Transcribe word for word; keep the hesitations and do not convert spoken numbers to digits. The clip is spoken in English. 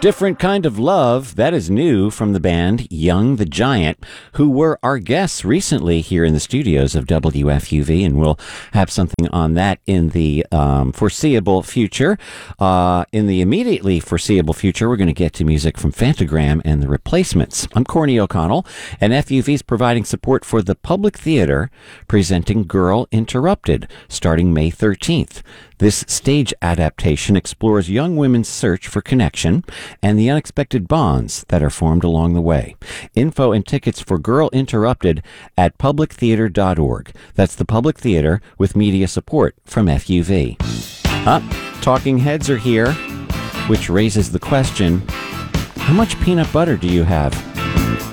Different Kind of Love, that is new from the band Young the Giant, who were our guests recently here in the studios of W F U V, and we'll have something on that in the um, foreseeable future. Uh, in the immediately foreseeable future, we're going to get to music from Phantogram and the Replacements. I'm Corny O'Connell, and F U V is providing support for the Public Theater, presenting Girl Interrupted, starting May thirteenth. This stage adaptation explores young women's search for connection and the unexpected bonds that are formed along the way. Info and tickets for Girl Interrupted at public theater dot org. That's the Public Theater with media support from F U V. Up, Talking Heads are here, which raises the question, how much peanut butter do you have?